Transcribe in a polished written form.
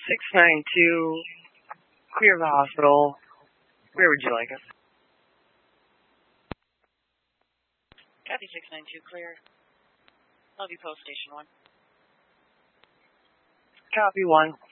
692, clear the hospital. Where would you like us? Copy 692, clear. Lobby Post Station 1. Copy 1.